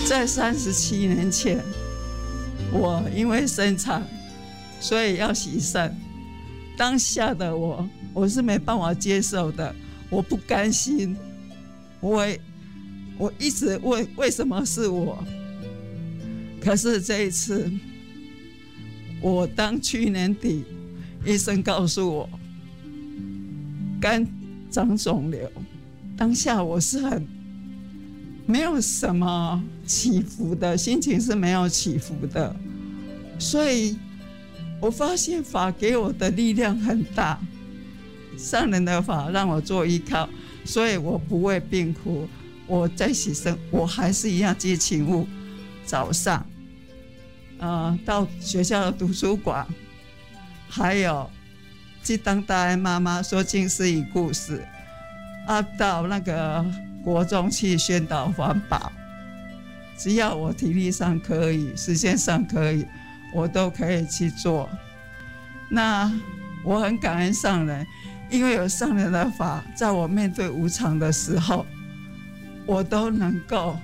在37年前，我因为生产，所以要洗肾。当下的我是没办法接受的，我不甘心，我一直问为什么是我。可是这一次，我当去年底医生告诉我肝长肿瘤，当下我是很没有什么起伏的，心情是没有起伏的，所以我发现法给我的力量很大，上人的法让我做依靠，所以我不会病哭。我在洗肾，我还是一样接勤务，早上到学校的图书馆，还有去当大爱妈妈说经师语故事到那个国中去宣导环保，只要我体力上可以，时间上可以，我都可以去做。那我很感恩上人，因为有上人的法，在我面对无常的时候，我都能够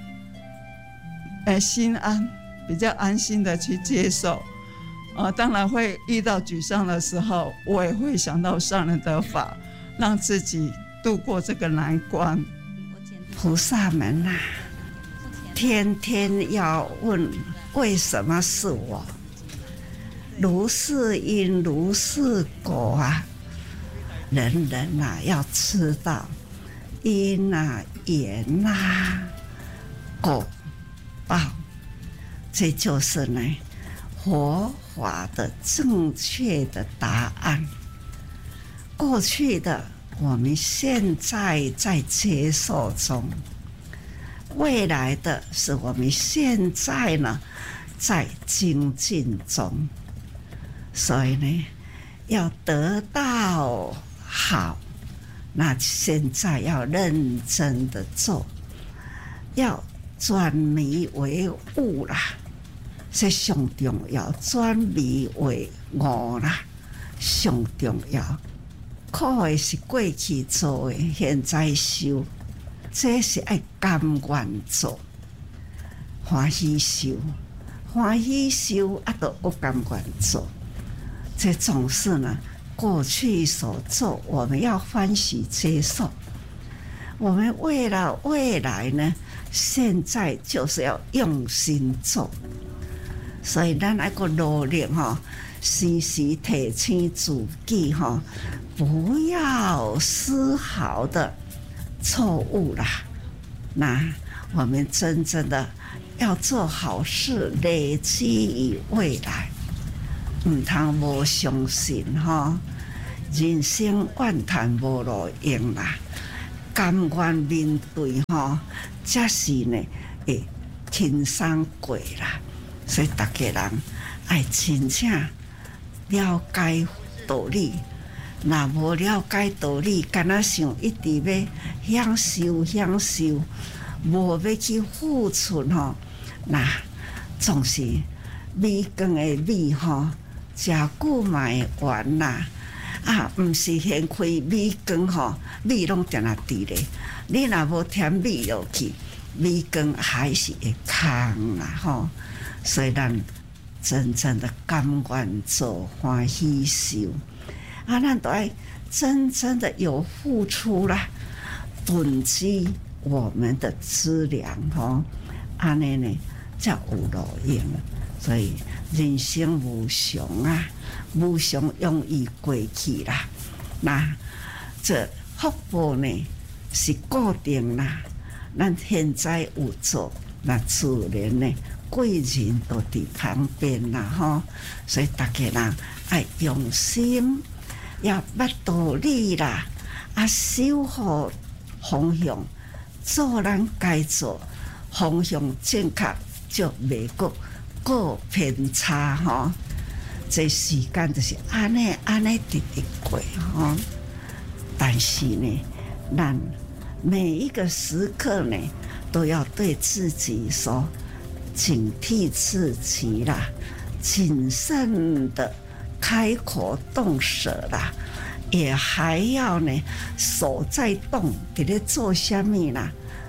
心安，比较安心的去接受。当然会遇到沮丧的时候，我也会想到上人的法，让自己度过这个难关。 菩萨们啊，天天要问为什么是我，如是因如是果啊，人人啊要知道因啊缘啊果报，这就是呢佛法的正确的答案。过去的我们现在在接受中，未来的是我们现在呢在精进中，所以呢要得到好，那现在要认真的做，要转迷为悟啦，这上重要，转迷为悟啦，上重要。苦的是过去做的，现在修，这是要甘愿做，欢喜修，欢喜修都不甘愿做。这种事呢，过去所做，我们要欢喜接受。我们为了未来呢，现在就是要用心做，所以咱要个努力时时提醒自己不要丝毫的错误啦。那我们真正的要做好事，累积于未来，唔通无相信人生怨叹无路用啦，甘愿面对才是呢会轻松过啦。所以大家人爱真正了解道理，若无了解道理，敢若想一直要享受，无要去付出那总是米缸的米食久嘛会完啦。毋是掀开米缸米拢定定伫咧，你若无添米落去，米缸还是会空啦所以咱真正的甘愿做，欢喜修咱都要真正的有付出啦，囤积我们的资粮安尼呢才有路用。所以人生无常无常容易过去啦。那这福报呢是固定啦，咱现在有做，那自然呢贵人都在旁边啦所以大家人要用心，要捌道理啦，守护方向，做咱该做，方向正确就袂过偏差这时间就是安尼直直过但是呢，咱每一个时刻呢，都要对自己说，警惕自己啦，谨慎的开口动舌啦，也还要呢手在动，在咧做什么啦？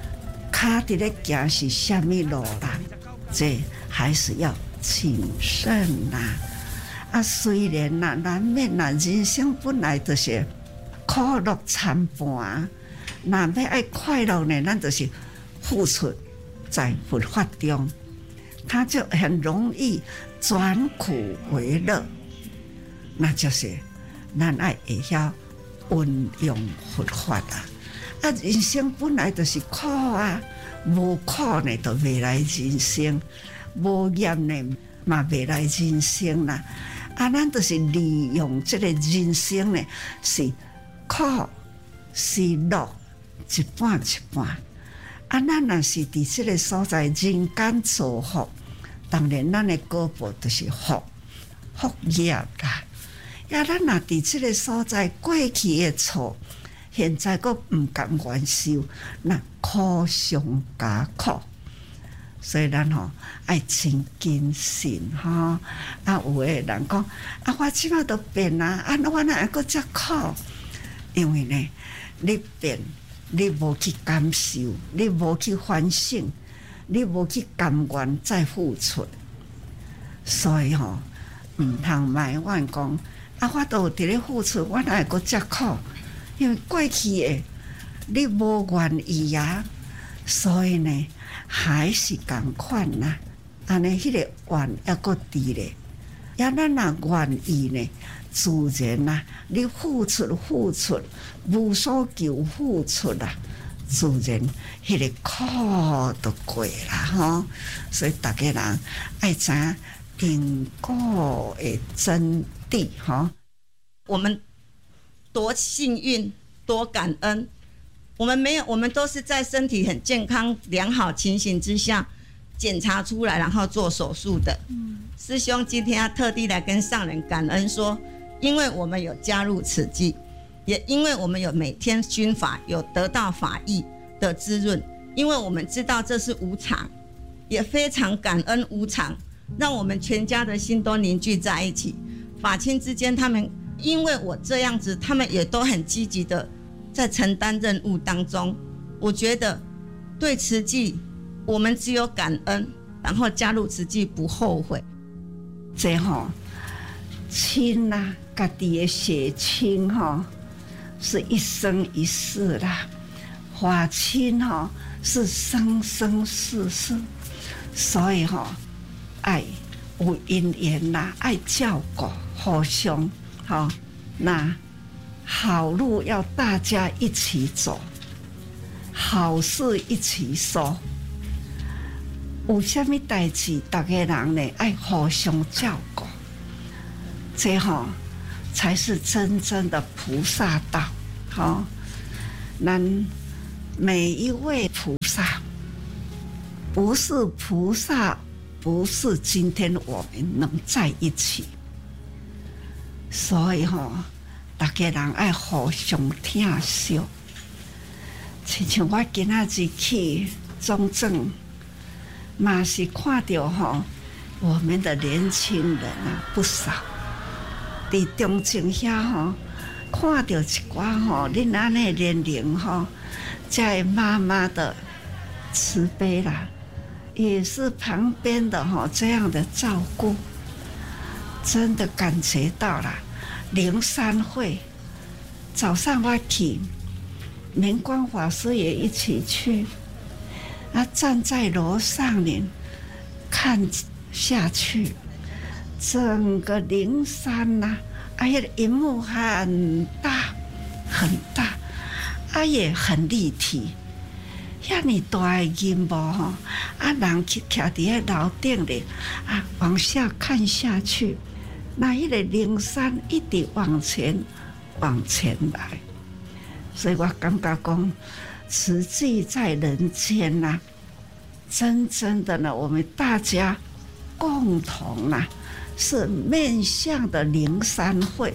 脚伫咧行是虾米路啦？这还是要谨慎呐。啊，虽然呐，难免呐，人生本来就是苦乐参半。那要爱快乐呢，咱就是付出在佛法中，他就很容易转苦为乐。那就是咱爱会晓运用佛法啊！啊，人生本来就是苦啊，无苦呢就未来人生，无厌呢嘛未来人生啦。啊，咱就是利用这个人生呢，是苦是乐，一半一半。啊，咱若是伫这个所在人间造福，当然咱的果报就是福业啦。呀，咱若伫这个所在过去的错，现在阁唔甘愿受，那苦上加苦。所以咱吼爱真谨慎吼。啊，有的人讲啊，我即马都变啊，啊，我哪会阁遮苦？因为呢，你变，你无去感受，你无去反省，你无去甘愿再付出，所以吼唔通埋怨讲啊，我都伫咧付出，我哪会阁遮苦？因为过去的你无愿意啊，所以呢。还是同款啦，安尼迄个愿还阁伫咧，呀，咱若愿意呢，自然啦，你付出，无所求付出啦，自然迄个苦都过啦吼。所以大家人爱知因果的真谛吼。 我们多幸运，多感恩。我们都是在身体很健康、良好情形之下检查出来，然后做手术的。师兄今天要特地来跟上人感恩说，因为我们有加入慈济，也因为我们有每天熏法，有得到法益的滋润，因为我们知道这是无常，也非常感恩无常，让我们全家的心都凝聚在一起。法亲之间，他们因为我这样子，他们也都很积极的。在承担任务当中，我觉得对慈济，我们只有感恩，然后加入慈济不后悔。 这吼亲啦，家己的血亲吼，是一生一世啦；法亲吼是生生世世。所以吼，爱有因缘啦，爱照顾，互相吼那。好路要大家一起走，好事一起做。有啥物代志，大家人呢爱互相照顾，这吼才是真正的菩萨道。好，咱每一位菩萨，不是菩萨，不是今天我们能在一起，所以吼。大家人爱互相疼惜，亲像我今仔日去中正，嘛是看到吼，我们的年轻人啊不少，伫中正遐吼，看到一寡吼，恁安尼年龄吼，在妈妈的慈悲啦，也是旁边的吼这样的照顾，真的感觉到了。03会早上我去，明光法师也一起去，站在楼上呢，看下去，整个03呐，那个荧幕很大很大，也很立体，遐尼大的银幕吼，人去徛伫个楼顶咧，往下看下去。那一个03一直往前来，所以我感觉讲，慈济在人间呐，真正的呢，我们大家共同呐，是面向的03会，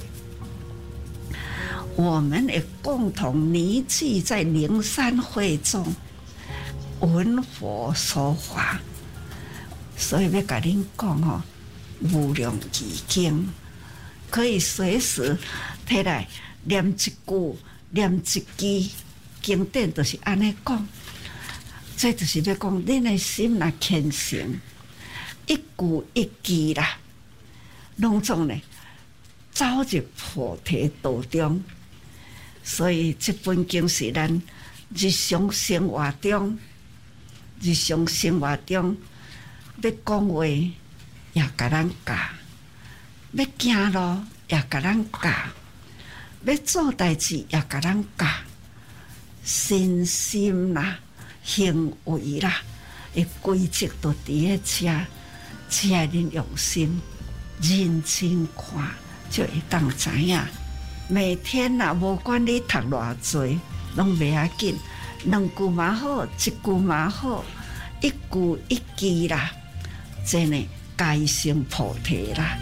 我们也共同凝聚在03会中，闻佛说法，所以要甲恁讲吼。无量义经可以随时摕来念一句、念一句，经典就是安尼讲。 这就是要讲，恁的心若虔诚，一句一句啦，拢总呢走入菩提道中。所以这本经是咱日常生活中要讲话也甲咱教，要行路也甲咱教，要做代志也甲咱教，身心啦、行为啦的规则都伫咧遮，只要恁用心认真看，就会当知影。每天啊，无管你读偌济，拢袂要紧，两句嘛好，一句嘛好，一句一句啦，真诶，改成菩提啦。